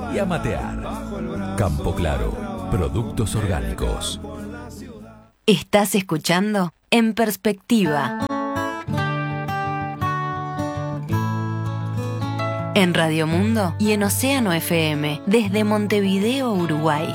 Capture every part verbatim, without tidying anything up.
y a matear. Campo Claro, productos orgánicos. Estás escuchando En Perspectiva. En Radio Mundo y en Océano F M, desde Montevideo, Uruguay.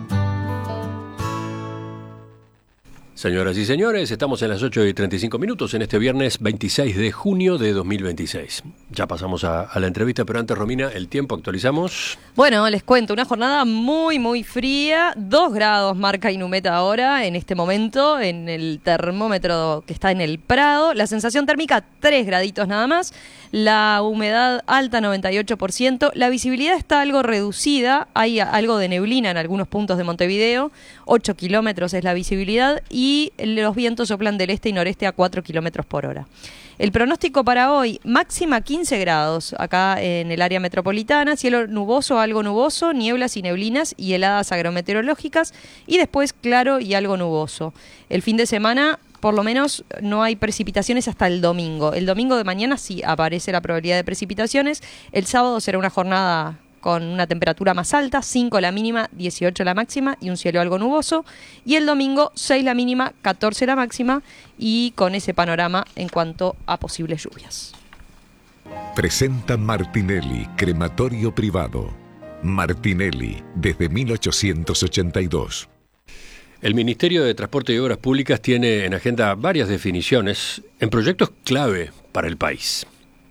Señoras y señores, estamos en las ocho y treinta y cinco minutos en este viernes veintiséis de junio de dos mil veintiséis. Ya pasamos a, a la entrevista, pero antes, Romina, el tiempo, actualizamos. Bueno, les cuento, una jornada muy, muy fría. Dos grados marca Inumeta ahora, en este momento, en el termómetro que está en el Prado. La sensación térmica, tres graditos nada más. La humedad alta, noventa y ocho por ciento. La visibilidad está algo reducida. Hay algo de neblina en algunos puntos de Montevideo. ocho kilómetros es la visibilidad y los vientos soplan del este y noreste a cuatro kilómetros por hora. El pronóstico para hoy, máxima quince grados acá en el área metropolitana, cielo nuboso, algo nuboso, nieblas y neblinas y heladas agrometeorológicas, y después claro y algo nuboso. El fin de semana, por lo menos, no hay precipitaciones hasta el domingo. El domingo de mañana sí aparece la probabilidad de precipitaciones. El sábado será una jornada con una temperatura más alta, cinco la mínima, dieciocho la máxima y un cielo algo nuboso. Y el domingo, seis la mínima, catorce la máxima y con ese panorama en cuanto a posibles lluvias. Presenta Martinelli, crematorio privado. Martinelli, desde mil ochocientos ochenta y dos. El Ministerio de Transporte y Obras Públicas tiene en agenda varias definiciones en proyectos clave para el país.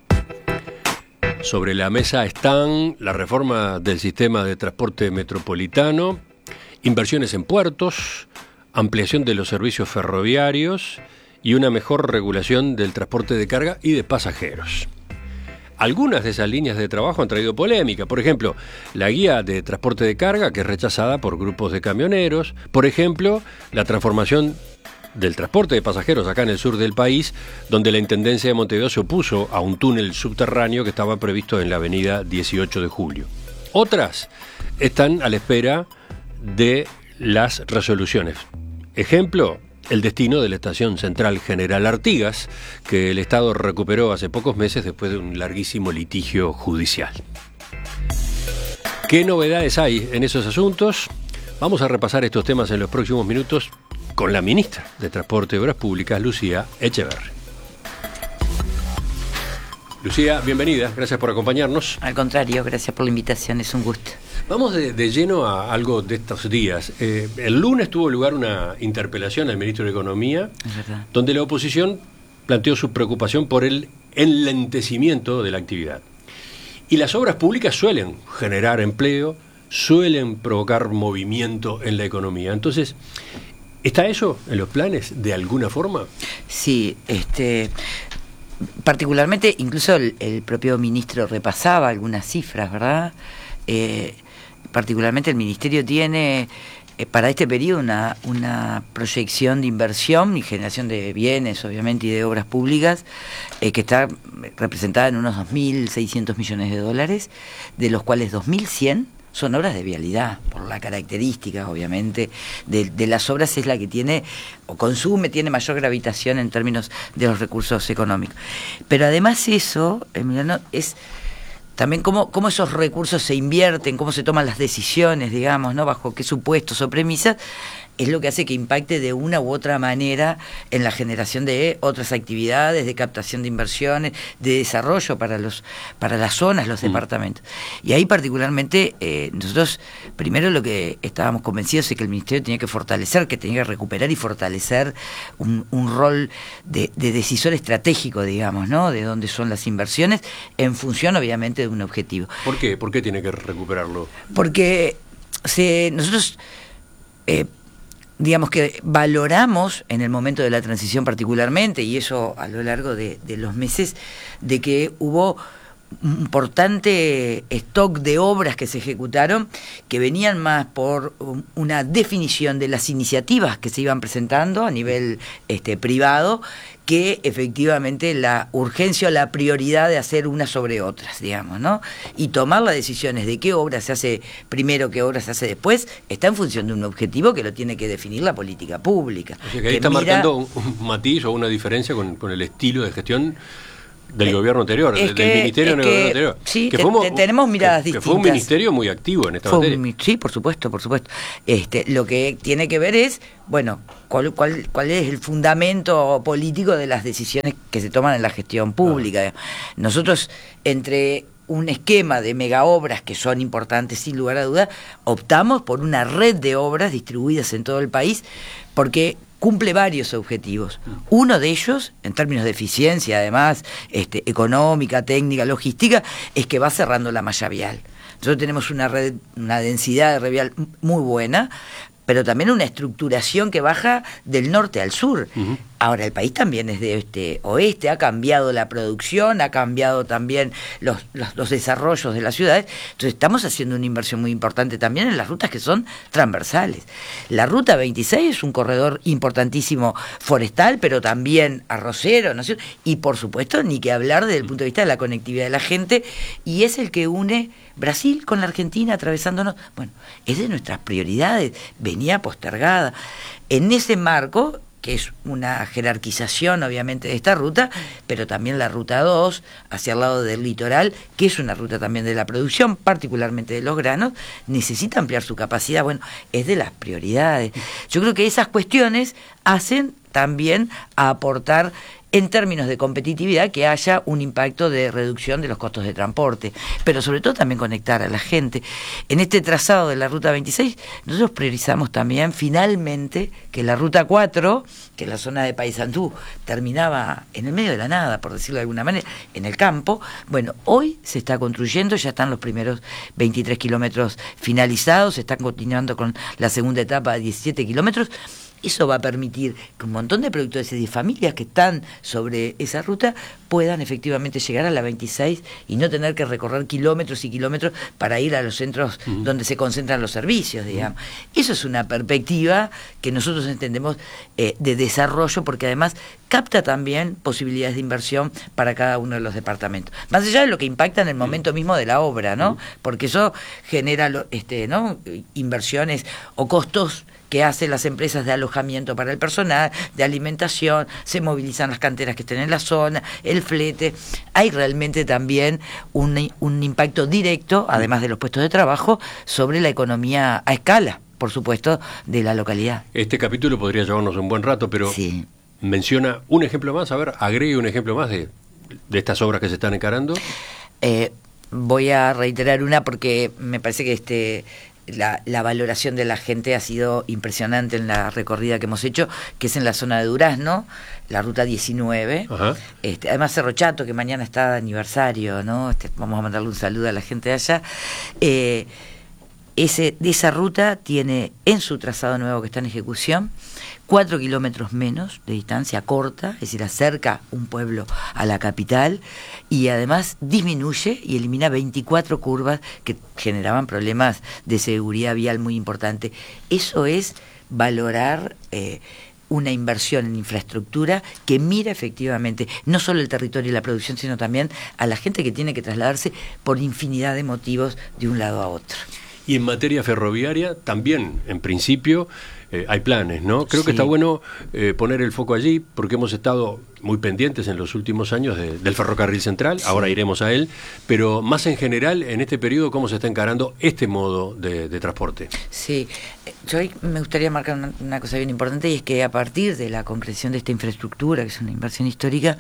Sobre la mesa están la reforma del sistema de transporte metropolitano, inversiones en puertos, ampliación de los servicios ferroviarios y una mejor regulación del transporte de carga y de pasajeros. Algunas de esas líneas de trabajo han traído polémica. Por ejemplo, la guía de transporte de carga, que es rechazada por grupos de camioneros. Por ejemplo, la transformación del transporte de pasajeros acá en el sur del país, donde la Intendencia de Montevideo se opuso a un túnel subterráneo que estaba previsto en la avenida dieciocho de julio. Otras están a la espera de las resoluciones. Ejemplo, el destino de la Estación Central General Artigas, que el Estado recuperó hace pocos meses después de un larguísimo litigio judicial. ¿Qué novedades hay en esos asuntos? Vamos a repasar estos temas en los próximos minutos con la ministra de Transporte y Obras Públicas, Lucía Echeverri. Lucía, bienvenida, gracias por acompañarnos. Al contrario, gracias por la invitación, es un gusto. Vamos de, de lleno a algo de estos días. Eh, el lunes tuvo lugar una interpelación al ministro de Economía, donde la oposición planteó su preocupación por el enlentecimiento de la actividad. Y las obras públicas suelen generar empleo, suelen provocar movimiento en la economía. Entonces, ¿está eso en los planes de alguna forma? Sí, este, particularmente, incluso el, el propio ministro repasaba algunas cifras, ¿verdad? Eh, particularmente el ministerio tiene eh, para este periodo una, una proyección de inversión y generación de bienes, obviamente, y de obras públicas, eh, que está representada en unos dos mil seiscientos millones de dólares, de los cuales dos mil cien son obras de vialidad, por la característica, obviamente, de, de las obras es la que tiene, o consume, tiene mayor gravitación en términos de los recursos económicos. Pero además eso, Emiliano, es también cómo, cómo esos recursos se invierten, cómo se toman las decisiones, digamos, ¿no? Bajo qué supuestos o premisas, es lo que hace que impacte de una u otra manera en la generación de otras actividades, de captación de inversiones, de desarrollo para los para las zonas, los mm. departamentos. Y ahí particularmente eh, nosotros primero lo que estábamos convencidos es que el Ministerio tenía que fortalecer, que tenía que recuperar y fortalecer un, un rol de, de decisor estratégico, digamos, ¿no? De dónde son las inversiones, en función obviamente de un objetivo. ¿Por qué? ¿Por qué tiene que recuperarlo? Porque se, nosotros... Eh, digamos que valoramos en el momento de la transición particularmente, y eso a lo largo de, de los meses, de que hubo un importante stock de obras que se ejecutaron que venían más por una definición de las iniciativas que se iban presentando a nivel este, privado, que efectivamente la urgencia o la prioridad de hacer unas sobre otras, digamos, ¿no? Y tomar las decisiones de qué obra se hace primero, qué obra se hace después, está en función de un objetivo que lo tiene que definir la política pública. O sea que ahí que está mira... marcando un, un matiz o una diferencia con, con el estilo de gestión del eh, gobierno anterior, es del que, ministerio es del que, gobierno anterior. Sí, que te, fuimos, te, tenemos miradas que, distintas. Que fue un ministerio muy activo en esta fue materia. Un, sí, por supuesto, por supuesto. Este, lo que tiene que ver es, bueno, cuál, cuál, cuál es el fundamento político de las decisiones que se toman en la gestión pública. Ah. Nosotros, entre un esquema de megaobras que son importantes sin lugar a duda, optamos por una red de obras distribuidas en todo el país, porque cumple varios objetivos. Uno de ellos, en términos de eficiencia, además, este, económica, técnica, logística, es que va cerrando la malla vial. Nosotros tenemos una red, una densidad de red vial muy buena, pero también una estructuración que baja del norte al sur. Uh-huh. Ahora, el país también es de este oeste, ha cambiado la producción, ha cambiado también los, los, los desarrollos de las ciudades, entonces estamos haciendo una inversión muy importante también en las rutas que son transversales. La ruta veintiséis es un corredor importantísimo forestal, pero también arrocero, ¿no es cierto? Y por supuesto, ni que hablar desde el punto de vista de la conectividad de la gente, y es el que une Brasil con la Argentina, atravesándonos. Bueno, es de nuestras prioridades, venía postergada. En ese marco, que es una jerarquización obviamente de esta ruta, pero también la ruta dos, hacia el lado del litoral, que es una ruta también de la producción, particularmente de los granos, necesita ampliar su capacidad. Bueno, es de las prioridades. Yo creo que esas cuestiones hacen también a aportar en términos de competitividad, que haya un impacto de reducción de los costos de transporte, pero sobre todo también conectar a la gente. En este trazado de la ruta veintiséis, nosotros priorizamos también finalmente que la ruta cuatro, que la zona de Paysandú terminaba en el medio de la nada, por decirlo de alguna manera, en el campo. Bueno, hoy se está construyendo, ya están los primeros veintitrés kilómetros finalizados, se están continuando con la segunda etapa de diecisiete kilómetros. Eso va a permitir que un montón de productores y de familias que están sobre esa ruta puedan efectivamente llegar a la veintiséis y no tener que recorrer kilómetros y kilómetros para ir a los centros uh-huh. donde se concentran los servicios, digamos. Uh-huh. Eso es una perspectiva que nosotros entendemos eh, de desarrollo, porque además capta también posibilidades de inversión para cada uno de los departamentos. Más allá de lo que impacta en el momento uh-huh. mismo de la obra, ¿no? Uh-huh. Porque eso genera lo, este, ¿no? inversiones o costos que hacen las empresas de alojamiento para el personal, de alimentación, se movilizan las canteras que estén en la zona, el flete. Hay realmente también un, un impacto directo, además de los puestos de trabajo, sobre la economía a escala, por supuesto, de la localidad. Este capítulo podría llevarnos un buen rato, pero sí. menciona un ejemplo más, a ver, agregue un ejemplo más de, de estas obras que se están encarando. Eh, voy a reiterar una porque me parece que este... La, la valoración de la gente ha sido impresionante en la recorrida que hemos hecho, que es en la zona de Durazno, la ruta diecinueve. Ajá. Este, además Cerro Chato, que mañana está de aniversario, ¿no? Este, vamos a mandarle un saludo a la gente de allá. Eh, ese, de esa ruta tiene en su trazado nuevo que está en ejecución cuatro kilómetros menos de distancia corta, es decir, acerca un pueblo a la capital, y además disminuye y elimina veinticuatro curvas que generaban problemas de seguridad vial muy importantes. Eso es valorar eh, una inversión en infraestructura que mira efectivamente no solo el territorio y la producción, sino también a la gente que tiene que trasladarse por infinidad de motivos de un lado a otro. Y en materia ferroviaria también, en principio, eh, hay planes, ¿no? Creo sí. que está bueno eh, poner el foco allí, porque hemos estado muy pendientes en los últimos años de, del ferrocarril central, sí. ahora iremos a él, pero más en general, en este periodo, ¿cómo se está encarando este modo de, de transporte? Sí, yo me gustaría marcar una, una cosa bien importante, y es que a partir de la concreción de esta infraestructura, que es una inversión histórica,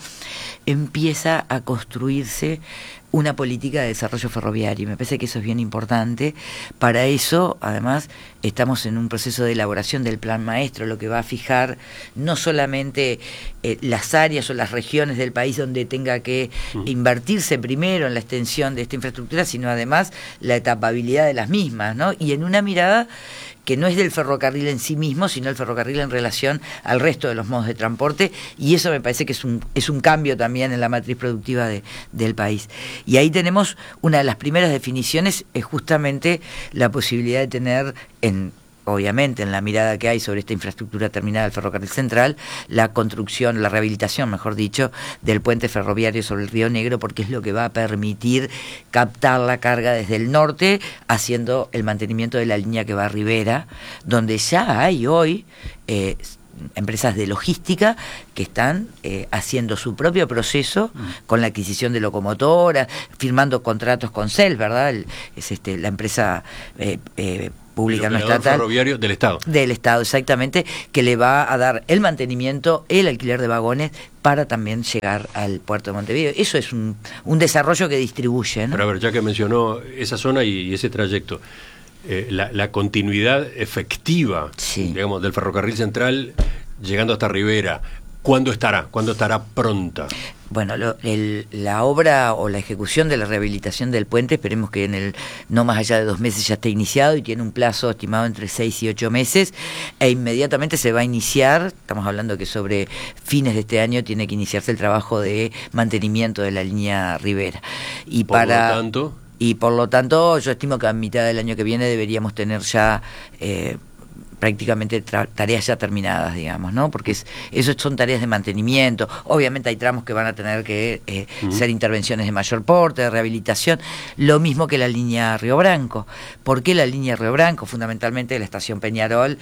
empieza a construirse una política de desarrollo ferroviario, y me parece que eso es bien importante. Para eso, además, estamos en un proceso de elaboración del plan maestro, lo que va a fijar no solamente eh, las áreas o las regiones del país donde tenga que uh-huh. invertirse primero en la extensión de esta infraestructura, sino además la etapabilidad de las mismas, ¿no? Y en una mirada que no es del ferrocarril en sí mismo, sino el ferrocarril en relación al resto de los modos de transporte, y eso me parece que es un, es un cambio también en la matriz productiva de, del país. Y ahí tenemos una de las primeras definiciones, es justamente la posibilidad de tener en... obviamente en la mirada que hay sobre esta infraestructura terminada del ferrocarril central, la construcción, la rehabilitación, mejor dicho, del puente ferroviario sobre el Río Negro, porque es lo que va a permitir captar la carga desde el norte, haciendo el mantenimiento de la línea que va a Rivera, donde ya hay hoy eh, empresas de logística que están eh, haciendo su propio proceso mm. con la adquisición de locomotoras, firmando contratos con C E L, ¿verdad? El, es este la empresa eh, eh, pública no estatal ferroviario del Estado. Del Estado, exactamente, que le va a dar el mantenimiento, el alquiler de vagones para también llegar al puerto de Montevideo. Eso es un, un desarrollo que distribuye, ¿no? Pero a ver, ya que mencionó esa zona y, y ese trayecto, eh, la, la continuidad efectiva, sí. digamos, del ferrocarril central llegando hasta Rivera, ¿cuándo estará? ¿Cuándo estará pronta? Bueno, lo, el, la obra o la ejecución de la rehabilitación del puente, esperemos que en el no más allá de dos meses ya esté iniciado y tiene un plazo estimado entre seis y ocho meses, e inmediatamente se va a iniciar, estamos hablando que sobre fines de este año tiene que iniciarse el trabajo de mantenimiento de la línea Rivera. Y por para, lo tanto... Y por lo tanto, yo estimo que a mitad del año que viene deberíamos tener ya... Eh, prácticamente tareas ya terminadas, digamos, ¿no? Porque es, eso son tareas de mantenimiento. Obviamente hay tramos que van a tener que eh, uh-huh. ser intervenciones de mayor porte, de rehabilitación, lo mismo que la línea Río Branco. ¿Por qué la línea Río Branco? Fundamentalmente la estación Peñarol.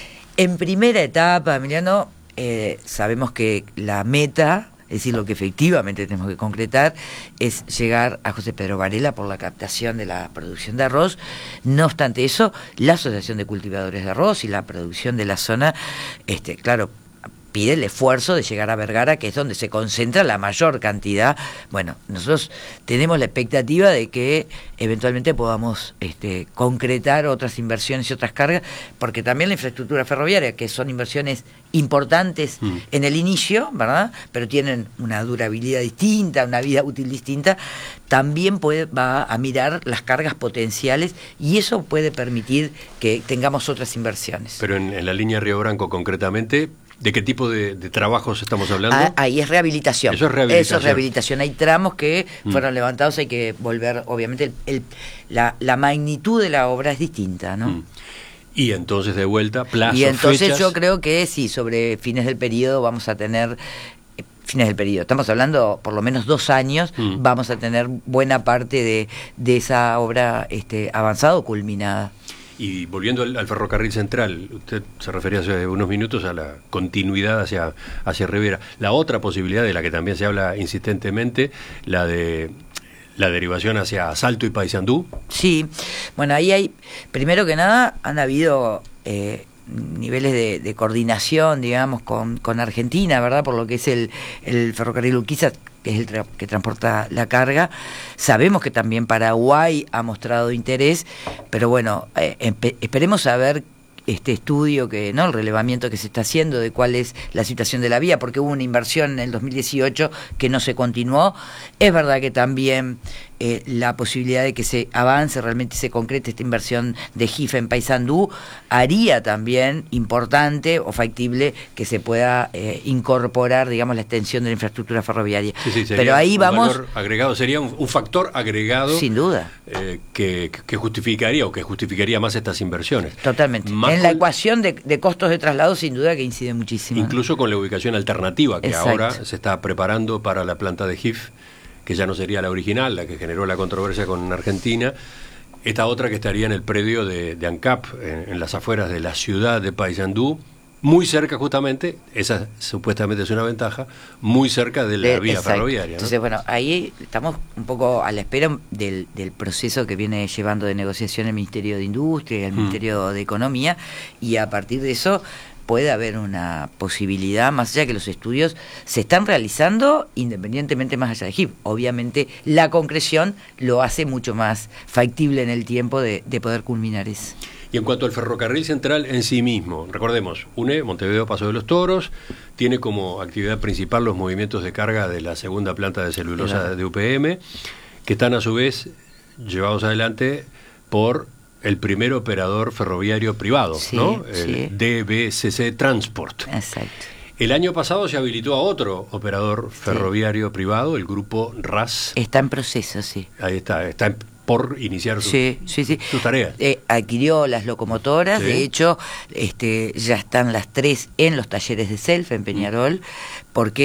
En primera etapa, Emiliano, eh, sabemos que la meta, es decir, lo que efectivamente tenemos que concretar es llegar a José Pedro Varela por la captación de la producción de arroz. No obstante eso, la Asociación de Cultivadores de Arroz y la producción de la zona, este, claro, pide el esfuerzo de llegar a Vergara, que es donde se concentra la mayor cantidad. Bueno, nosotros tenemos la expectativa de que eventualmente podamos este, concretar otras inversiones y otras cargas, porque también la infraestructura ferroviaria, que son inversiones importantes mm. en el inicio, ¿verdad?, pero tienen una durabilidad distinta, una vida útil distinta, también puede, va a mirar las cargas potenciales y eso puede permitir que tengamos otras inversiones. Pero en, en la línea Río Branco concretamente, ¿de qué tipo de, de trabajos estamos hablando? Ah, ahí es rehabilitación. Eso es rehabilitación. Eso es rehabilitación. Hay tramos que mm. fueron levantados, hay que volver, obviamente, el, el, la, la magnitud de la obra es distinta, ¿no? Mm. Y entonces de vuelta, plazos, Y entonces fechas. Yo creo que sí, sobre fines del periodo vamos a tener... fines del periodo, estamos hablando por lo menos dos años, mm. vamos a tener buena parte de, de esa obra este, avanzada o culminada. Y volviendo al, al ferrocarril central, usted se refería hace unos minutos a la continuidad hacia, hacia Rivera. La otra posibilidad de la que también se habla insistentemente, la de la derivación hacia Salto y Paysandú. Sí, bueno, ahí hay, primero que nada, han habido... Eh, niveles de, de coordinación, digamos, con, con Argentina, ¿verdad? Por lo que es el, el ferrocarril Urquiza, que es el tra- que transporta la carga. Sabemos que también Paraguay ha mostrado interés, pero bueno, eh, empe- esperemos a ver este estudio, que no el relevamiento que se está haciendo de cuál es la situación de la vía, porque hubo una inversión en el dos mil dieciocho que no se continuó. Es verdad que también eh, la posibilidad de que se avance realmente y se concrete esta inversión de G I F en Paysandú haría también importante o factible que se pueda eh, incorporar, digamos, la extensión de la infraestructura ferroviaria. Sí, sí, pero ahí un vamos valor agregado, sería un, un factor agregado, sin duda, eh, que, que justificaría o que justificaría más estas inversiones. Totalmente. Más en la con, ecuación de, de costos de traslado, sin duda que incide muchísimo. Incluso, ¿no?, con la ubicación alternativa que Exacto. ahora se está preparando para la planta de G I F, que ya no sería la original, la que generó la controversia con Argentina. Esta otra que estaría en el predio de, de ANCAP, en, en las afueras de la ciudad de Paysandú, muy cerca justamente, esa supuestamente es una ventaja, muy cerca de la de, vía exacto. ferroviaria, ¿no? Entonces, bueno, ahí estamos un poco a la espera del, del proceso que viene llevando de negociación el Ministerio de Industria y el mm. Ministerio de Economía, y a partir de eso puede haber una posibilidad, más allá que los estudios se están realizando independientemente más allá de G I F. Obviamente la concreción lo hace mucho más factible en el tiempo de, de poder culminar eso. Y en cuanto al ferrocarril central en sí mismo, recordemos, une Montevideo Paso de los Toros, tiene como actividad principal los movimientos de carga de la segunda planta de celulosa claro. de U P M, que están a su vez llevados adelante por el primer operador ferroviario privado, sí, ¿no? El sí. D B C C Transport. Exacto. El año pasado se habilitó a otro operador ferroviario sí. privado, el grupo R A S. Está en proceso, sí. Ahí está, está en por iniciar su, sí, sí, sí. sus tareas. Eh, adquirió las locomotoras, sí. de hecho, este, ya están las tres en los talleres de Self, en Peñarol, mm. porque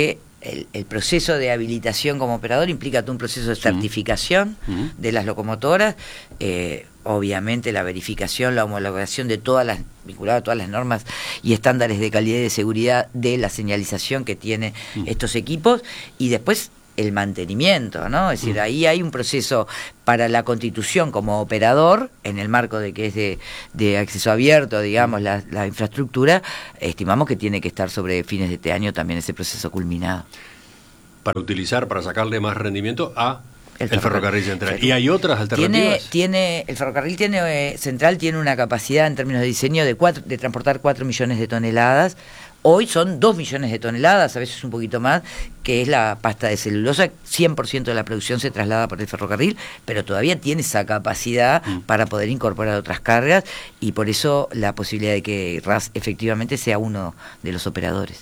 el, el proceso de habilitación como operador implica todo un proceso de certificación uh-huh. de las locomotoras, eh, obviamente la verificación, la homologación de todas las, vinculada a todas las normas y estándares de calidad y de seguridad de la señalización que tiene uh-huh. estos equipos, y después el mantenimiento, ¿no? Es decir, ahí hay un proceso para la constitución como operador, en el marco de que es de, de acceso abierto, digamos, la, la infraestructura, estimamos que tiene que estar sobre fines de este año también ese proceso culminado. Para utilizar, para sacarle más rendimiento a el, el ferrocarril, ferrocarril central. Sí. ¿Y hay otras alternativas? Tiene, tiene, el ferrocarril tiene, eh, central tiene una capacidad en términos de diseño de, cuatro, de transportar cuatro millones de toneladas. Hoy son dos millones de toneladas, a veces un poquito más, que es la pasta de celulosa. cien por ciento de la producción se traslada por el ferrocarril, pero todavía tiene esa capacidad mm. para poder incorporar otras cargas, y por eso la posibilidad de que R A S efectivamente sea uno de los operadores.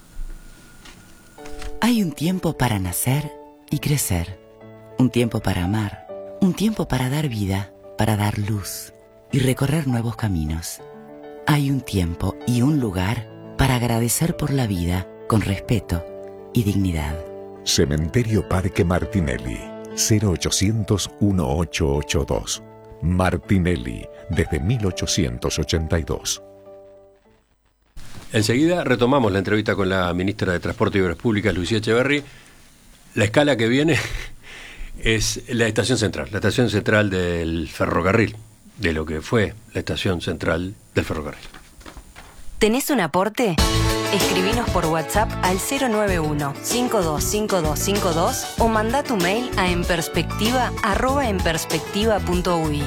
Hay un tiempo para nacer y crecer, un tiempo para amar, un tiempo para dar vida, para dar luz y recorrer nuevos caminos. Hay un tiempo y un lugar para agradecer por la vida con respeto y dignidad. Cementerio Parque Martinelli, cero ochocientos dieciocho ochenta y dos. Martinelli, desde mil ochocientos ochenta y dos. Enseguida retomamos la entrevista con la ministra de Transporte y Obras Públicas, Lucía Echeverri. La escala que viene es la estación central, la estación central del ferrocarril, de lo que fue la estación central del ferrocarril. ¿Tenés un aporte? Escribinos por WhatsApp al cero nueve uno, cinco dos cinco dos cinco dos o manda tu mail a enperspectiva arroba enperspectiva punto uy.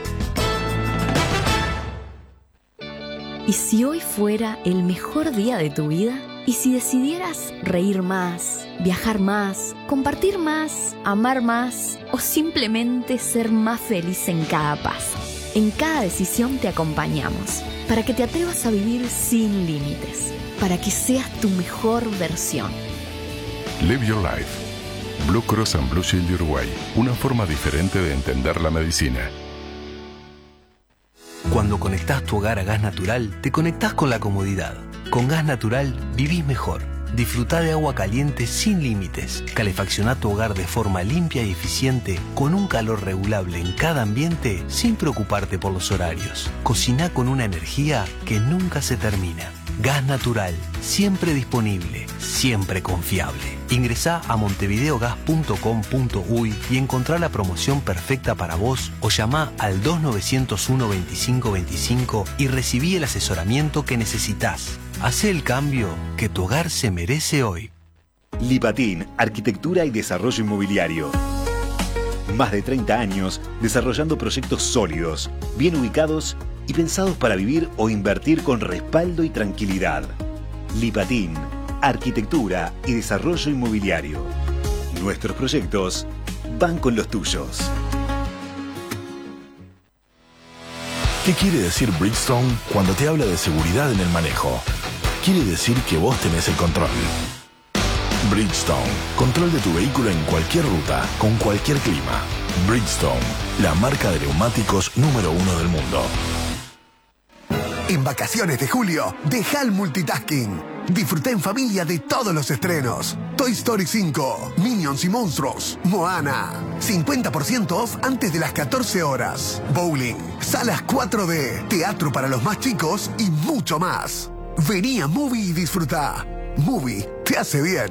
¿Y si hoy fuera el mejor día de tu vida? ¿Y si decidieras reír más, viajar más, compartir más, amar más o simplemente ser más feliz en cada paso? En cada decisión te acompañamos, para que te atrevas a vivir sin límites, para que seas tu mejor versión. Live Your Life. Blue Cross and Blue Shield de Uruguay. Una forma diferente de entender la medicina. Cuando conectás tu hogar a gas natural, te conectás con la comodidad. Con gas natural, vivís mejor. Disfrutá de agua caliente sin límites. Calefaccioná tu hogar de forma limpia y eficiente, con un calor regulable en cada ambiente, sin preocuparte por los horarios. Cociná con una energía que nunca se termina. Gas natural, siempre disponible, siempre confiable. Ingresá a montevideogas punto com punto uy y encontrá la promoción perfecta para vos, o llamá al dos nueve cero uno veinticinco veinticinco y recibí el asesoramiento que necesitas. Hacé el cambio que tu hogar se merece hoy. Lipatín, Arquitectura y Desarrollo Inmobiliario. Más de treinta años desarrollando proyectos sólidos, bien ubicados y pensados para vivir o invertir con respaldo y tranquilidad. Lipatín, Arquitectura y Desarrollo Inmobiliario. Nuestros proyectos van con los tuyos. ¿Qué quiere decir Bridgestone cuando te habla de seguridad en el manejo? Quiere decir que vos tenés el control. Bridgestone, control de tu vehículo en cualquier ruta, con cualquier clima. Bridgestone, la marca de neumáticos número uno del mundo. En vacaciones de julio, deja el multitasking. Disfruta en familia de todos los estrenos. Toy Story cinco, Minions y Monstruos, Moana. cincuenta por ciento off antes de las catorce horas. Bowling, salas cuatro D, teatro para los más chicos y mucho más. Vení a Movie y disfruta. Movie te hace bien.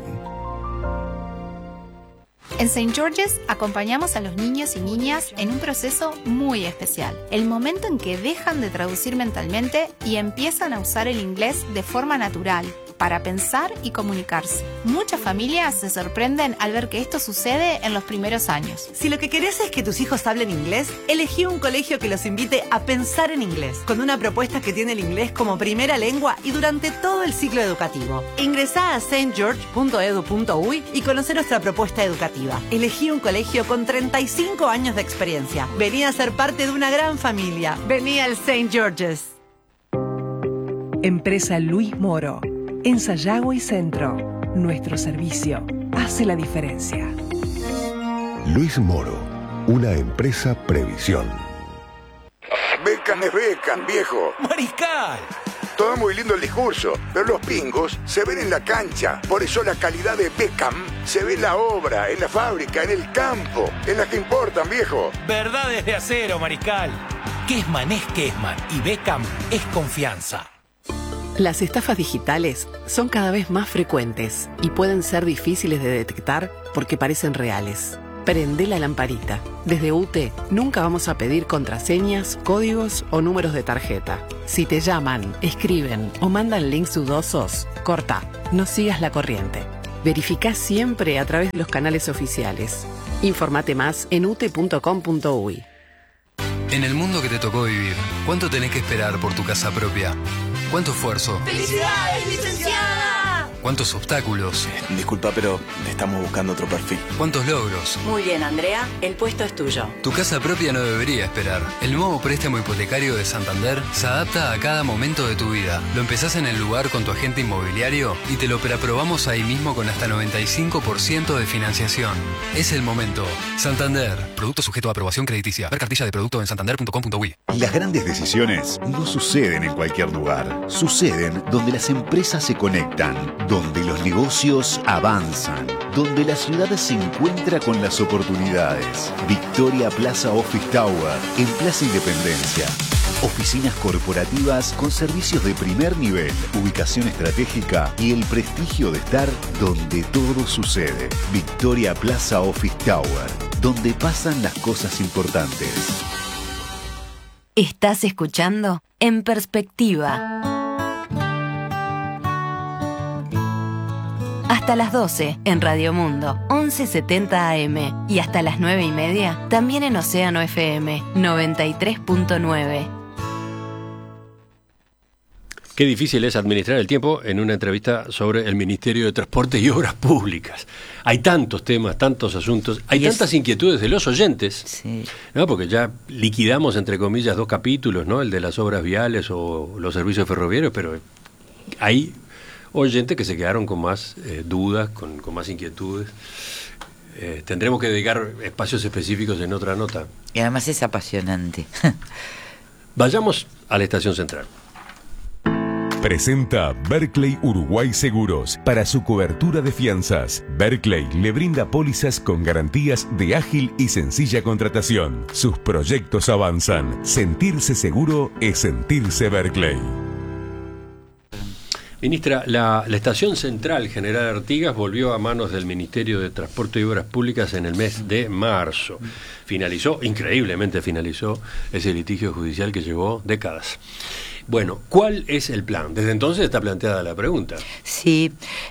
En Saint George's acompañamos a los niños y niñas en un proceso muy especial. El momento en que dejan de traducir mentalmente y empiezan a usar el inglés de forma natural, para pensar y comunicarse. Muchas familias se sorprenden al ver que esto sucede en los primeros años. Si lo que querés es que tus hijos hablen inglés, elegí un colegio que los invite a pensar en inglés, con una propuesta que tiene el inglés como primera lengua y durante todo el ciclo educativo. Ingresá a saint george punto edu punto uy y conoce nuestra propuesta educativa. Elegí un colegio con treinta y cinco años de experiencia. Vení a ser parte de una gran familia. Vení al Saint George's. Empresa Luis Moro. En Sayago y Centro, nuestro servicio hace la diferencia. Luis Moro, una empresa Previsión. Becan es Becan, viejo. Mariscal, Todo muy lindo el discurso, pero los pingos se ven en la cancha. Por eso la calidad de Beckham se ve en la obra, en la fábrica, en el campo, en las que importan, viejo. Verdades de acero, Mariscal. Kessman es Kessman y Beckham es confianza. Las estafas digitales son cada vez más frecuentes y pueden ser difíciles de detectar porque parecen reales. Prende la lamparita. Desde U T E nunca vamos a pedir contraseñas, códigos o números de tarjeta. Si te llaman, escriben o mandan links dudosos, corta, no sigas la corriente. Verificá siempre a través de los canales oficiales. Infórmate más en u t e punto com punto u y. En el mundo que te tocó vivir, ¿cuánto tenés que esperar por tu casa propia? ¿Cuánto esfuerzo? ¡Felicidades, licenciada! ¿Cuántos obstáculos? Disculpa, pero estamos buscando otro perfil. ¿Cuántos logros? Muy bien, Andrea, el puesto es tuyo. Tu casa propia no debería esperar. El nuevo préstamo hipotecario de Santander se adapta a cada momento de tu vida. Lo empezás en el lugar con tu agente inmobiliario y te lo preaprobamos ahí mismo con hasta noventa y cinco por ciento de financiación. Es el momento. Santander. Producto sujeto a aprobación crediticia. Ver cartilla de producto en santander punto com punto u y. Las grandes decisiones no suceden en cualquier lugar. Suceden donde las empresas se conectan, donde los negocios avanzan, donde la ciudad se encuentra con las oportunidades. Victoria Plaza Office Tower, en Plaza Independencia. Oficinas corporativas con servicios de primer nivel, ubicación estratégica y el prestigio de estar donde todo sucede. Victoria Plaza Office Tower, donde pasan las cosas importantes. Estás escuchando En Perspectiva. Hasta las doce en Radio Mundo, once setenta A M. Y hasta las nueve y media, también en Océano F M, noventa y tres punto nueve. Qué difícil es administrar el tiempo en una entrevista sobre el Ministerio de Transporte y Obras Públicas. Hay tantos temas, tantos asuntos, hay y tantas es... inquietudes de los oyentes, sí. ¿no? Porque ya liquidamos, entre comillas, dos capítulos, ¿no? El de las obras viales o los servicios ferroviarios, pero hay oyentes que se quedaron con más eh, dudas, con, con más inquietudes. Eh, tendremos que dedicar espacios específicos en otra nota. Y además es apasionante. Vayamos a la Estación Central. Presenta Berkley Uruguay Seguros para su cobertura de fianzas. Berkley le brinda pólizas con garantías de ágil y sencilla contratación. Sus proyectos avanzan. Sentirse seguro es sentirse Berkley. Ministra, la, la Estación Central General Artigas volvió a manos del Ministerio de Transporte y Obras Públicas en el mes de marzo. Finalizó, increíblemente finalizó, ese litigio judicial que llevó décadas. Bueno, ¿cuál es el plan? Desde entonces está planteada la pregunta. Sí,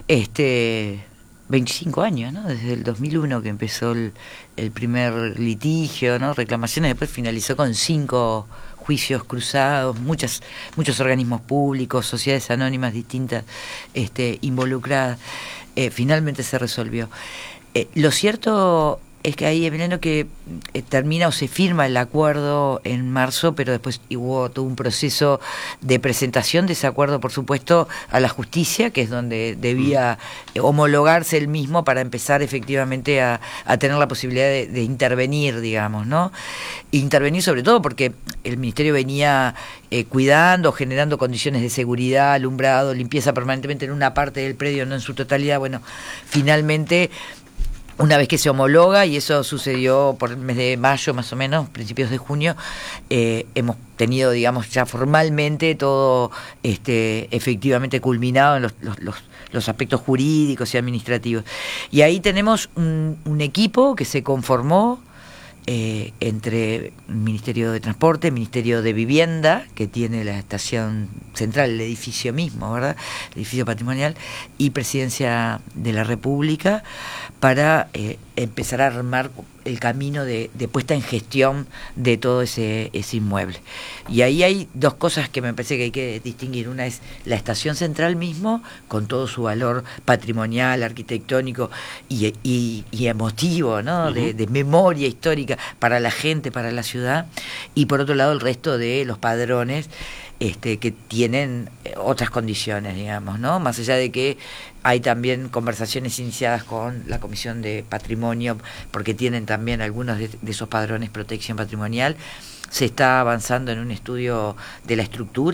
este, veinticinco años, ¿no? Desde el dos mil uno que empezó el, el primer litigio, ¿no? Reclamaciones, después finalizó con cinco juicios cruzados, muchas, muchos organismos públicos, sociedades anónimas distintas este, involucradas. Eh, finalmente se resolvió. Eh, lo cierto es que ahí, Emiliano, que eh, termina o se firma el acuerdo en marzo, pero después hubo todo un proceso de presentación de ese acuerdo, por supuesto, a la justicia, que es donde debía eh, homologarse el mismo para empezar efectivamente a, a tener la posibilidad de, de intervenir, digamos, ¿no? Intervenir sobre todo porque el Ministerio venía eh, cuidando, generando condiciones de seguridad, alumbrado, limpieza permanentemente en una parte del predio, no en su totalidad. Bueno, finalmente, una vez que se homologa, y eso sucedió por el mes de mayo más o menos, principios de junio, eh, hemos tenido, digamos, ya formalmente todo este, efectivamente culminado en los, los, los, los aspectos jurídicos y administrativos. Y ahí tenemos un, un equipo que se conformó Eh, entre el Ministerio de Transporte, el Ministerio de Vivienda, que tiene la estación central, el edificio mismo, ¿verdad? El edificio patrimonial, y Presidencia de la República, para eh, empezar a armar el camino de, de puesta en gestión de todo ese, ese inmueble. Y ahí hay dos cosas que me parece que hay que distinguir. Una es la estación central mismo, con todo su valor patrimonial, arquitectónico y, y, y emotivo, ¿no? Uh-huh. de, de memoria histórica para la gente, para la ciudad. Y por otro lado el resto de los padrones, Este, que tienen otras condiciones, digamos, ¿no? Más allá de que hay también conversaciones iniciadas con la Comisión de Patrimonio, porque tienen también algunos de, de esos padrones protección patrimonial, se está avanzando en un estudio de la estructura,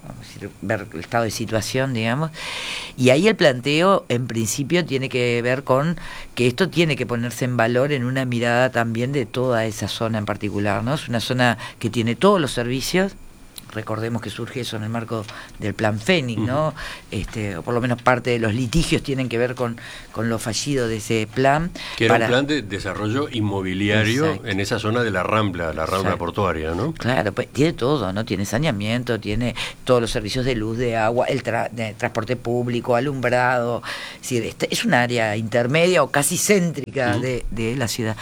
vamos a decir, ver el estado de situación, digamos, y ahí el planteo en principio tiene que ver con que esto tiene que ponerse en valor en una mirada también de toda esa zona en particular, ¿no? Es una zona que tiene todos los servicios. Recordemos que surge eso en el marco del Plan Fénix, ¿no? Este, o por lo menos parte de los litigios tienen que ver con, con lo fallido de ese plan. Que era para... un plan de desarrollo inmobiliario. Exacto. En esa zona de la Rambla, la Rambla Exacto. portuaria, ¿no? Claro, pues tiene todo, ¿no? Tiene saneamiento, tiene todos los servicios de luz, de agua, el tra de transporte público, alumbrado. Es decir, este es un área intermedia o casi céntrica uh-huh. de, de la ciudad.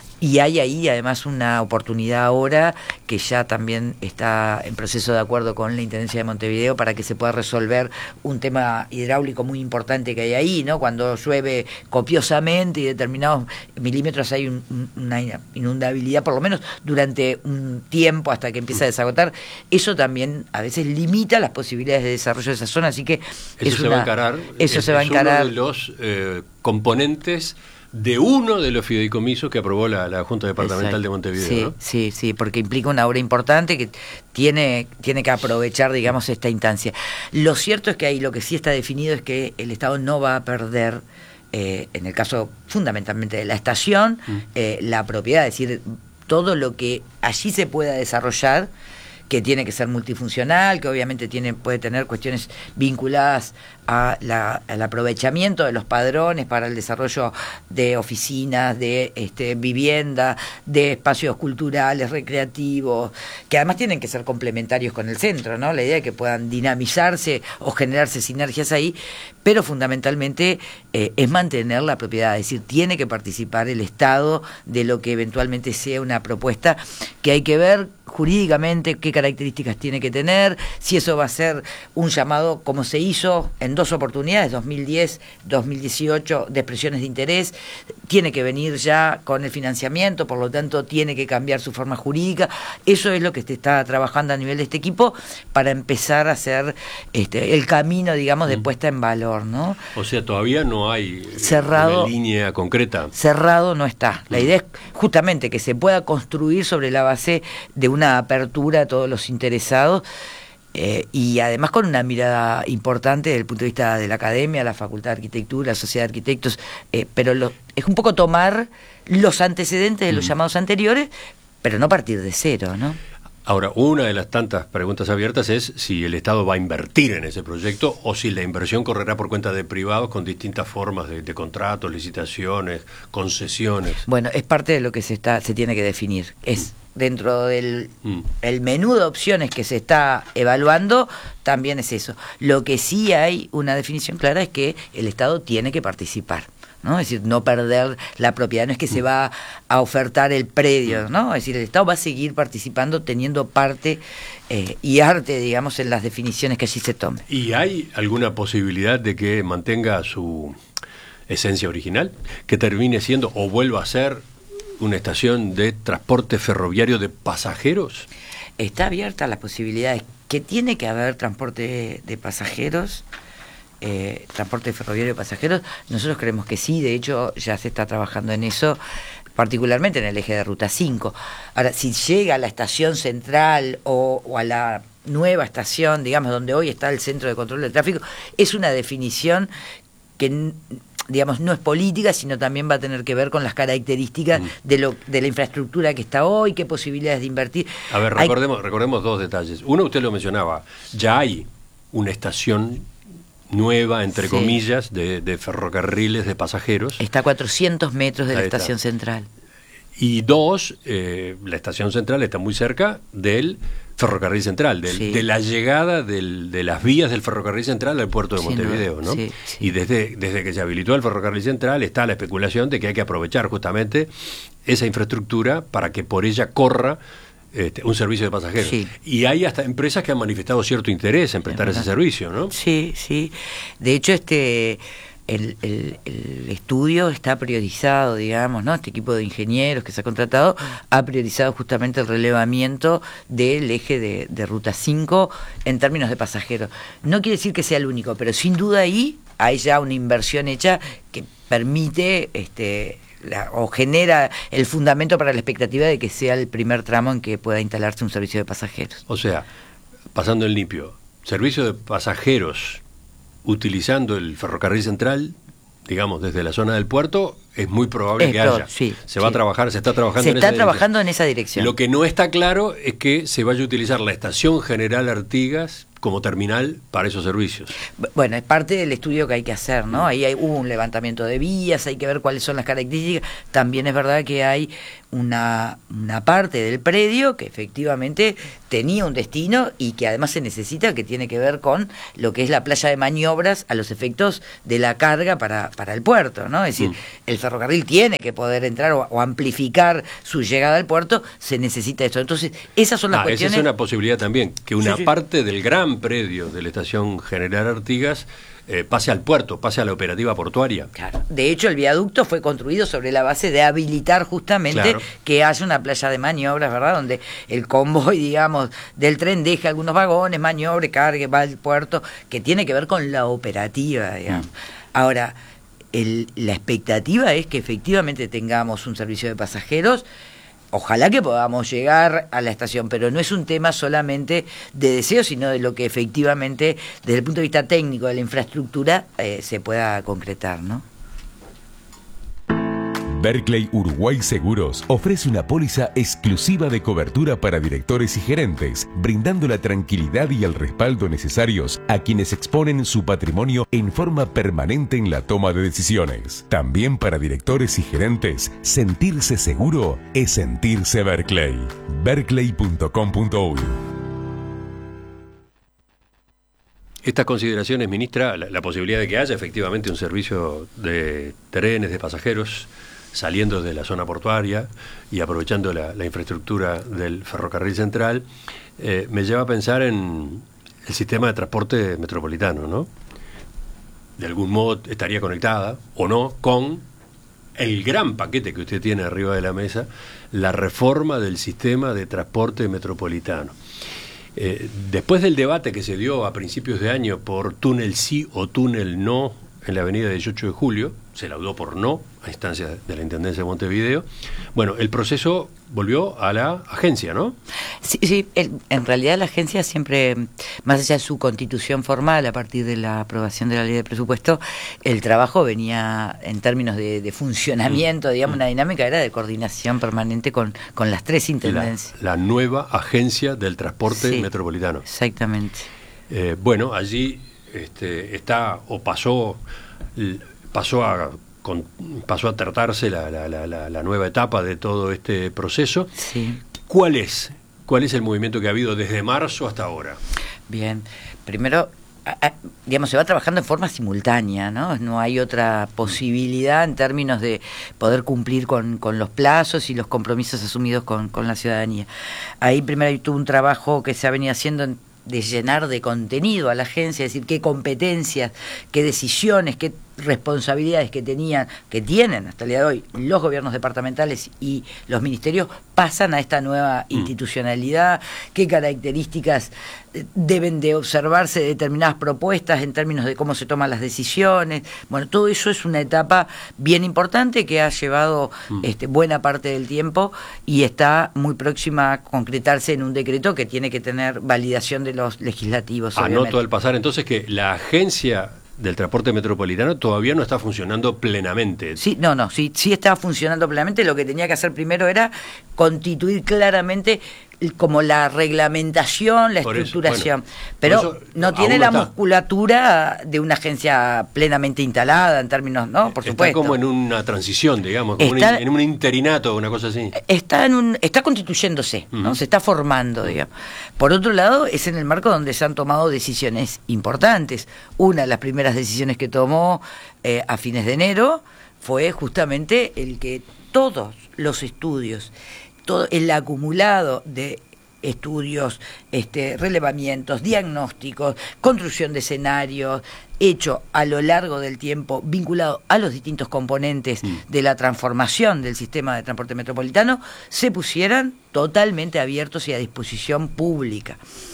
Y hay ahí además una oportunidad ahora que ya también está en proceso de acuerdo con la Intendencia de Montevideo para que se pueda resolver un tema hidráulico muy importante que hay ahí, ¿no? Cuando llueve copiosamente y determinados milímetros hay un, una inundabilidad, por lo menos durante un tiempo hasta que empieza a desagotar. Eso también a veces limita las posibilidades de desarrollo de esa zona, así que eso es se una, va a encarar. Eso es, se va a encarar. Es uno de los eh, componentes de uno de los fideicomisos que aprobó la, la Junta Departamental Exacto. de Montevideo. Sí, ¿no? sí, sí, porque implica una obra importante que tiene, tiene que aprovechar, digamos, esta instancia. Lo cierto es que ahí lo que sí está definido es que el Estado no va a perder, eh, en el caso fundamentalmente de la estación, mm. eh, la propiedad, es decir, todo lo que allí se pueda desarrollar, que tiene que ser multifuncional, que obviamente tiene, puede tener cuestiones vinculadas a la, al aprovechamiento de los padrones para el desarrollo de oficinas, de este, vivienda, de espacios culturales, recreativos, que además tienen que ser complementarios con el centro, ¿no? La idea es que puedan dinamizarse o generarse sinergias ahí, pero fundamentalmente eh, es mantener la propiedad, es decir, tiene que participar el Estado de lo que eventualmente sea una propuesta que hay que ver jurídicamente qué características tiene que tener, si eso va a ser un llamado como se hizo en dos oportunidades, dos mil diez, dos mil dieciocho, de expresiones de interés, tiene que venir ya con el financiamiento, por lo tanto tiene que cambiar su forma jurídica. Eso es lo que se está trabajando a nivel de este equipo para empezar a hacer este, el camino, digamos, de puesta en valor, ¿no? O sea, todavía no hay cerrado, una línea concreta. Cerrado no está. La idea es justamente que se pueda construir sobre la base de una apertura a todos los interesados. Eh, y además con una mirada importante desde el punto de vista de la academia, la Facultad de Arquitectura, la Sociedad de Arquitectos, eh, pero lo, es un poco tomar los antecedentes de los mm. llamados anteriores, pero no partir de cero, ¿no? Ahora, una de las tantas preguntas abiertas es si el Estado va a invertir en ese proyecto o si la inversión correrá por cuenta de privados con distintas formas de, de contratos, licitaciones, concesiones. Bueno, es parte de lo que se está se tiene que definir. Es dentro del mm. el menú de opciones que se está evaluando, también es eso. Lo que sí hay una definición clara es que el Estado tiene que participar, ¿no? Es decir, no perder la propiedad, no es que mm. se va a ofertar el predio, ¿no? Es decir, el Estado va a seguir participando, teniendo parte eh, y arte, digamos, en las definiciones que allí se tomen. ¿Y hay alguna posibilidad de que mantenga su esencia original? ¿Que termine siendo o vuelva a ser una estación de transporte ferroviario de pasajeros? Está abierta las posibilidades. Que tiene que haber transporte de pasajeros, eh, transporte ferroviario de pasajeros, nosotros creemos que sí, de hecho ya se está trabajando en eso, particularmente en el eje de Ruta cinco. Ahora, si llega a la estación central o, o a la nueva estación, digamos, donde hoy está el Centro de Control del Tráfico, es una definición que, digamos, no es política, sino también va a tener que ver con las características mm. de lo de la infraestructura que está hoy, qué posibilidades de invertir. A ver, recordemos, hay... recordemos dos detalles. Uno, usted lo mencionaba, ya hay una estación nueva, entre sí. comillas, de, de ferrocarriles de pasajeros. Está a cuatrocientos metros de Ahí la estación está. central. Y dos, eh, la estación central está muy cerca del ferrocarril central, del, sí. de la llegada del, de las vías del ferrocarril central al puerto de Montevideo, ¿no? Sí, sí. Y desde, desde que se habilitó el ferrocarril central está la especulación de que hay que aprovechar justamente esa infraestructura para que por ella corra este, un servicio de pasajeros. Sí. Y hay hasta empresas que han manifestado cierto interés en prestar ese servicio, ¿no? Sí, sí. De hecho, este... El, el, el estudio está priorizado, digamos, ¿no? Este equipo de ingenieros que se ha contratado ha priorizado justamente el relevamiento del eje de, de Ruta cinco en términos de pasajeros. No quiere decir que sea el único, pero sin duda ahí hay ya una inversión hecha que permite este, la, o genera el fundamento para la expectativa de que sea el primer tramo en que pueda instalarse un servicio de pasajeros. O sea, pasando en limpio, servicio de pasajeros utilizando el ferrocarril central, digamos, desde la zona del puerto, es muy probable Esto, que haya. Sí, se va sí. a trabajar, se está trabajando se en está esa trabajando dirección. en esa dirección. Lo que no está claro es que se vaya a utilizar la estación General Artigas como terminal para esos servicios. Bueno, es parte del estudio que hay que hacer, ¿no? Ahí hay, hubo un levantamiento de vías, hay que ver cuáles son las características. También es verdad que hay una, una parte del predio que efectivamente tenía un destino y que además se necesita, que tiene que ver con lo que es la playa de maniobras a los efectos de la carga para, para el puerto, ¿no? Es decir, mm. el ferrocarril tiene que poder entrar o, o amplificar su llegada al puerto, se necesita esto. Entonces, esas son las ah, cuestiones... Esa es una posibilidad también, que una sí, sí. parte del gran predio de la estación General Artigas eh, pase al puerto, pase a la operativa portuaria. Claro. De hecho, el viaducto fue construido sobre la base de habilitar justamente claro. que haya una playa de maniobras, ¿verdad? Donde el convoy, digamos, del tren deje algunos vagones, maniobre, cargue, va al puerto, que tiene que ver con la operativa, digamos. Mm. Ahora, el, la expectativa es que efectivamente tengamos un servicio de pasajeros. Ojalá que podamos llegar a la estación, pero no es un tema solamente de deseo, sino de lo que efectivamente, desde el punto de vista técnico de la infraestructura, eh, se pueda concretar, ¿no? Berkley Uruguay Seguros ofrece una póliza exclusiva de cobertura para directores y gerentes, brindando la tranquilidad y el respaldo necesarios a quienes exponen su patrimonio en forma permanente en la toma de decisiones. También para directores y gerentes, sentirse seguro es sentirse Berkley. berkley punto com punto uy. Estas consideraciones, ministra, la, la posibilidad de que haya efectivamente un servicio de trenes, de pasajeros, saliendo de la zona portuaria y aprovechando la, la infraestructura del ferrocarril central, eh, me lleva a pensar en el sistema de transporte metropolitano, ¿no? De algún modo estaría conectada, o no, con el gran paquete que usted tiene arriba de la mesa, la reforma del sistema de transporte metropolitano. Eh, después del debate que se dio a principios de año por túnel sí o túnel no en la avenida dieciocho de julio, se laudó por no a instancia de la Intendencia de Montevideo. Bueno, el proceso volvió a la agencia, ¿no? Sí, sí el, en realidad la agencia siempre, más allá de su constitución formal, a partir de la aprobación de la ley de presupuesto, el trabajo venía en términos de, de funcionamiento, digamos, una dinámica era de coordinación permanente con, con las tres intendencias. La, la nueva agencia del transporte sí, metropolitano. Exactamente. Eh, bueno, allí este, está o pasó... pasó a con, pasó a tratarse la, la, la, la nueva etapa de todo este proceso. Sí. ¿Cuál es? ¿Cuál es el movimiento que ha habido desde marzo hasta ahora? Bien, primero, a, a, digamos, se va trabajando en forma simultánea, ¿no? No hay otra posibilidad en términos de poder cumplir con, con los plazos y los compromisos asumidos con, con la ciudadanía. Ahí primero tuvo un trabajo que se ha venido haciendo en de llenar de contenido a la agencia, es decir, qué competencias, qué decisiones, qué responsabilidades que tenían, que tienen hasta el día de hoy los gobiernos departamentales y los ministerios pasan a esta nueva institucionalidad, qué características deben de observarse de determinadas propuestas en términos de cómo se toman las decisiones. Bueno, todo eso es una etapa bien importante que ha llevado mm. este, buena parte del tiempo y está muy próxima a concretarse en un decreto que tiene que tener validación de los legislativos. Anoto al pasar entonces que la agencia del transporte metropolitano todavía no está funcionando plenamente. Sí, no, no, sí, sí estaba funcionando plenamente. Lo que tenía que hacer primero era constituir claramente como la reglamentación, la por estructuración, eso, bueno, pero eso, no tiene la está. musculatura de una agencia plenamente instalada en términos, ¿no? Por está supuesto. Está como en una transición, digamos, como está, un, en un interinato, una cosa así. Está en un, está constituyéndose, uh-huh. ¿no? Se está formando, digamos. Por otro lado, es en el marco donde se han tomado decisiones importantes. Una de las primeras decisiones que tomó eh, a fines de enero fue justamente el que todos los estudios, todo el acumulado de estudios, este, relevamientos, diagnósticos, construcción de escenarios, hecho a lo largo del tiempo, vinculado a los distintos componentes mm. de la transformación del sistema de transporte metropolitano, se pusieran totalmente abiertos y a disposición pública.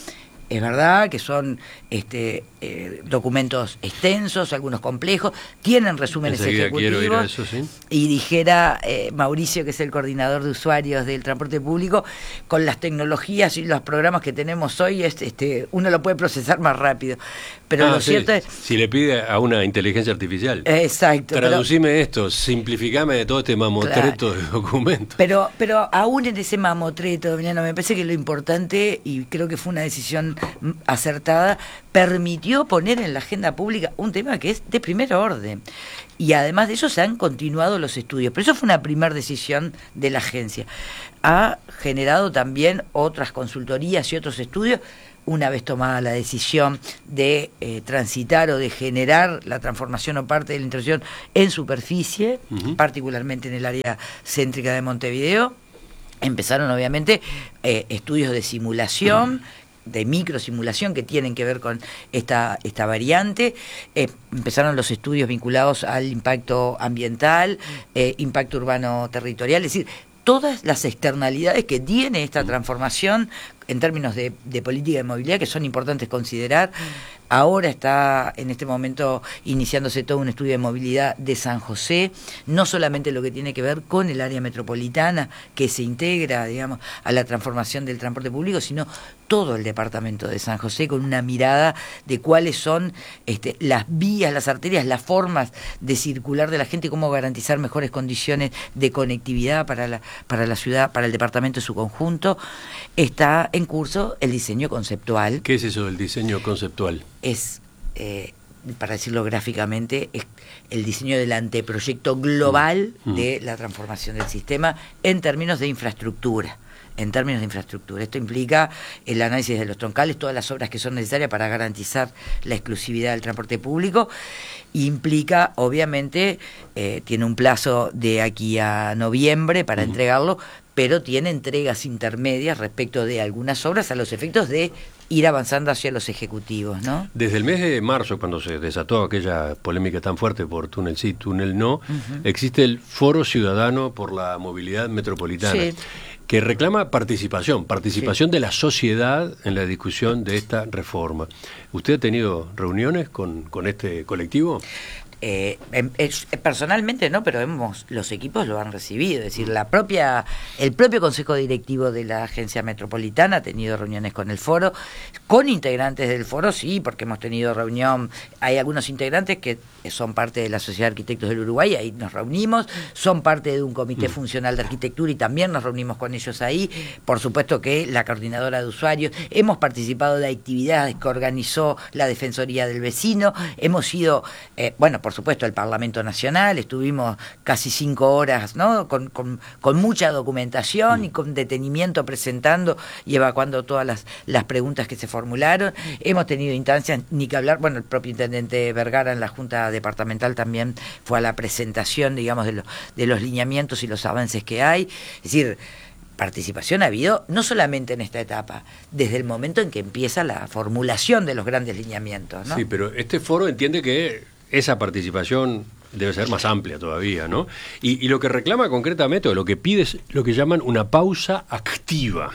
Es verdad que son este, eh, documentos extensos, algunos complejos, tienen resúmenes Enseguida ejecutivos. quiero ir a eso, ¿sí? Y dijera eh, Mauricio, que es el coordinador de usuarios del transporte público, con las tecnologías y los programas que tenemos hoy, es, este, uno lo puede procesar más rápido. Pero ah, lo sí. cierto es... Si le pide a una inteligencia artificial. Exacto. Traducime pero, esto, simplificame de todo este mamotreto claro. de documentos. Pero, pero aún en ese mamotreto, Emiliano, me parece que lo importante, y creo que fue una decisión acertada, permitió poner en la agenda pública un tema que es de primer orden. Y además de eso se han continuado los estudios. Pero eso fue una primera decisión de la agencia. Ha generado también otras consultorías y otros estudios. Una vez tomada la decisión de eh, transitar o de generar la transformación o parte de la intervención en superficie, uh-huh. particularmente en el área céntrica de Montevideo, empezaron obviamente eh, estudios de simulación, uh-huh. de microsimulación que tienen que ver con esta, esta variante. Eh, empezaron los estudios vinculados al impacto ambiental, eh, impacto urbano territorial, es decir, todas las externalidades que tiene esta transformación en términos de, de política de movilidad, que son importantes considerar. Ahora está en este momento iniciándose todo un estudio de movilidad de San José, no solamente lo que tiene que ver con el área metropolitana, que se integra, digamos, a la transformación del transporte público, sino todo el departamento de San José, con una mirada de cuáles son este, las vías, las arterias, las formas de circular de la gente, cómo garantizar mejores condiciones de conectividad para la, para la ciudad, para el departamento en su conjunto. Está en curso el diseño conceptual. ¿Qué es eso del diseño conceptual? Es, eh, para decirlo gráficamente, es el diseño del anteproyecto global mm. de la transformación del sistema en términos de infraestructura. En términos de infraestructura. Esto implica el análisis de los troncales, todas las obras que son necesarias para garantizar la exclusividad del transporte público. Implica, obviamente, eh, tiene un plazo de aquí a noviembre para mm. entregarlo, pero tiene entregas intermedias respecto de algunas obras a los efectos de ir avanzando hacia los ejecutivos, ¿no? Desde el mes de marzo, cuando se desató aquella polémica tan fuerte por túnel sí, túnel no, uh-huh. existe el Foro Ciudadano por la Movilidad Metropolitana, sí. que reclama participación, participación sí. de la sociedad en la discusión de esta reforma. ¿Usted ha tenido reuniones con, con este colectivo? Eh, eh, personalmente no, pero hemos, los equipos lo han recibido, es decir, la propia, el propio Consejo Directivo de la Agencia Metropolitana ha tenido reuniones con el foro, con integrantes del foro, sí, porque hemos tenido reunión, hay algunos integrantes que son parte de la Sociedad de Arquitectos del Uruguay, ahí nos reunimos, son parte de un comité funcional de arquitectura y también nos reunimos con ellos ahí, por supuesto que la coordinadora de usuarios, hemos participado de actividades que organizó la Defensoría del Vecino, hemos ido, eh, bueno, por supuesto, el Parlamento Nacional, estuvimos casi cinco horas, ¿no? Con, con, con mucha documentación y con detenimiento presentando y evacuando todas las, las preguntas que se formularon. Hemos tenido instancias, ni que hablar, bueno, el propio intendente Vergara en la Junta Departamental también fue a la presentación, digamos, de, lo, de los lineamientos y los avances que hay. Es decir, participación ha habido no solamente en esta etapa, desde el momento en que empieza la formulación de los grandes lineamientos, ¿no? Sí, pero este foro entiende que esa participación debe ser más amplia todavía, ¿no? Y, y lo que reclama concretamente, o lo que pide, es lo que llaman una pausa activa,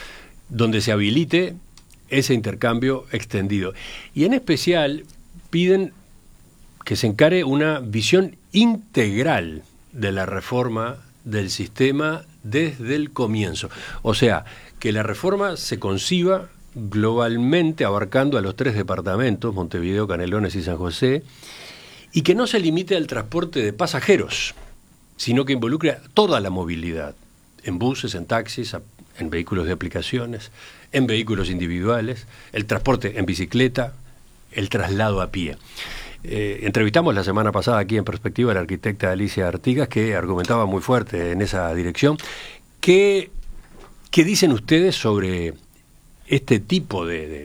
donde se habilite ese intercambio extendido. Y en especial piden que se encare una visión integral de la reforma del sistema desde el comienzo. O sea, que la reforma se conciba globalmente abarcando a los tres departamentos, Montevideo, Canelones y San José, y que no se limite al transporte de pasajeros, sino que involucre toda la movilidad, en buses, en taxis, en vehículos de aplicaciones, en vehículos individuales, el transporte en bicicleta, el traslado a pie. Eh, entrevistamos la semana pasada aquí en Perspectiva a la arquitecta Alicia Artigas, que argumentaba muy fuerte en esa dirección. ¿Qué, qué dicen ustedes sobre este tipo de, de,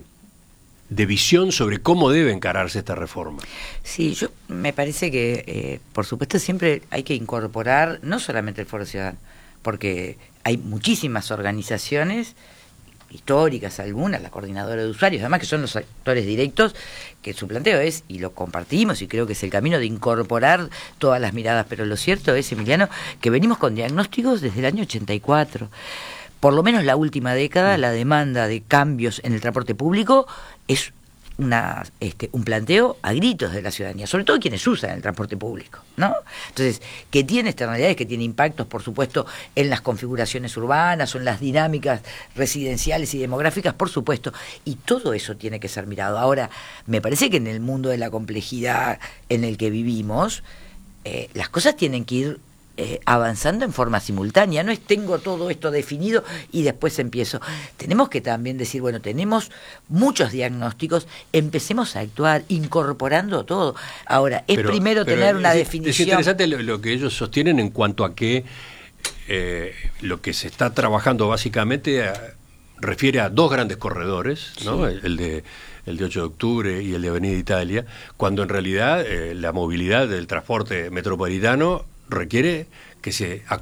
de visión sobre cómo debe encararse esta reforma? Sí, yo me parece que, eh, por supuesto, siempre hay que incorporar no solamente el Foro Ciudadano, porque hay muchísimas organizaciones históricas, algunas, la coordinadora de usuarios, además que son los actores directos, que su planteo es, y lo compartimos, y creo que es el camino de incorporar todas las miradas, pero lo cierto es, Emiliano, que venimos con diagnósticos desde el año ochenta y cuatro. por lo menos la última década, la demanda de cambios en el transporte público es una este, un planteo a gritos de la ciudadanía, sobre todo quienes usan el transporte público, ¿no? Entonces, que tiene externalidades, que tiene impactos, por supuesto, en las configuraciones urbanas o en las dinámicas residenciales y demográficas, por supuesto, y todo eso tiene que ser mirado. Ahora, me parece que en el mundo de la complejidad en el que vivimos, eh, las cosas tienen que ir Eh, avanzando en forma simultánea. No es tengo todo esto definido y después empiezo. Tenemos que también decir, bueno, tenemos muchos diagnósticos, empecemos a actuar incorporando todo. Ahora, es pero, primero pero tener una es, definición. Es interesante lo, lo que ellos sostienen en cuanto a que eh, lo que se está trabajando básicamente a, refiere a dos grandes corredores, ¿no? Sí. El de el de ocho de octubre y el de Avenida Italia, cuando en realidad eh, la movilidad del transporte metropolitano requiere que se